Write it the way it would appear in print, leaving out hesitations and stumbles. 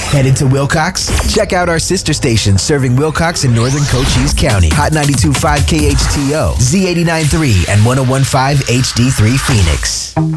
Headed to Wilcox? Check out our sister station serving Wilcox and northern Cochise County. Hot 92.5 KHTO, Z89.3, and 101.5 HD3 Phoenix.